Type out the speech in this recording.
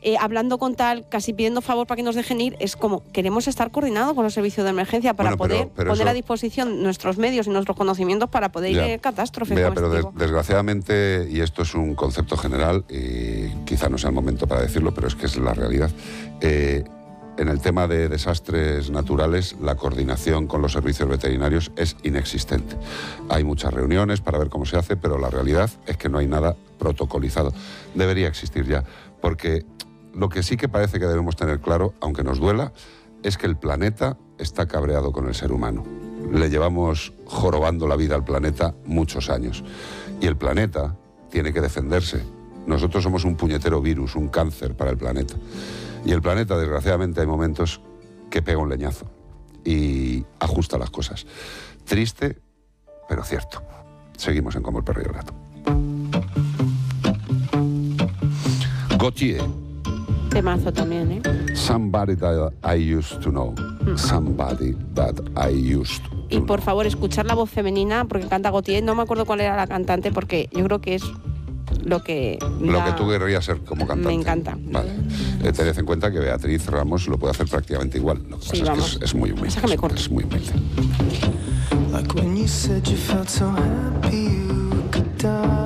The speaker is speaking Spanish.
hablando con tal, casi pidiendo favor para que nos dejen ir. Es como, queremos estar coordinados con los servicios de emergencia para poder poner a disposición nuestros medios y nuestros conocimientos para poder ir a catástrofes. Pero desgraciadamente, y esto es un concepto general, y quizá no sea el momento para decirlo, pero es que es la realidad, en el tema de desastres naturales, la coordinación con los servicios veterinarios es inexistente. Hay muchas reuniones para ver cómo se hace, pero la realidad es que no hay nada protocolizado. Debería existir ya, porque lo que sí que parece que debemos tener claro, aunque nos duela, es que el planeta está cabreado con el ser humano. Le llevamos jorobando la vida al planeta muchos años. Y el planeta tiene que defenderse. Nosotros somos un puñetero virus, un cáncer para el planeta. Y el planeta, desgraciadamente, hay momentos que pega un leñazo y ajusta las cosas. Triste, pero cierto. Seguimos en Como el perro y el gato. Gautier. Temazo también, ¿eh? Somebody that I used to know. Somebody that I used to know. Y por favor, escuchar la voz femenina, porque canta Gautier. No me acuerdo cuál era la cantante, porque yo creo que es lo que tú querrías ser como cantante. Me encanta. Vale. Tened en cuenta que Beatriz Ramos lo puede hacer prácticamente igual. Lo que pasa es que es muy humilde. Es muy humilde. Like when you said you felt so happy you could die.